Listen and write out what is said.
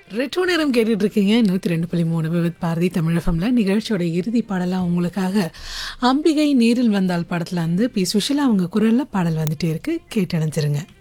Retro நேரம் கேட்டுட்டு இருக்கீங்க 102.3 விவித் பாரதி தமிழகம்ல நிகழ்ச்சியோட இறுதி பாடலாக உங்களுக்காக அம்பிகை நேரில் வந்தால் படத்துல இருந்து பி சுஷிலா அவங்க குரல்ல பாடல் வந்துட்டே இருக்கு, கேட்டணிஞ்சிருங்க.